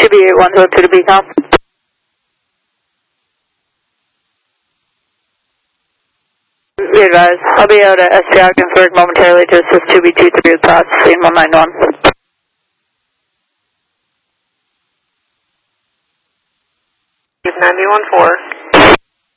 2B8122 to BCOM. Be advised, I'll be out at SPI Ogdensburg momentarily to assist 2B23 with processing 191. Is 9014.